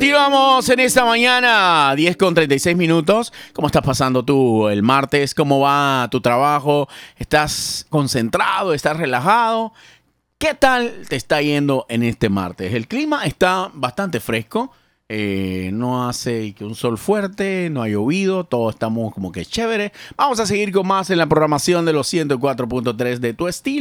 Continuamos en esta mañana, 10:36. ¿Cómo estás pasando tú el martes? ¿Cómo va tu trabajo? ¿Estás concentrado? ¿Estás relajado? ¿Qué tal te está yendo en este martes? El clima está bastante fresco. No hace que un sol fuerte, no ha llovido, todos estamos como que chévere. Vamos a seguir con más en la programación de los 104.3 de Tu Estilo.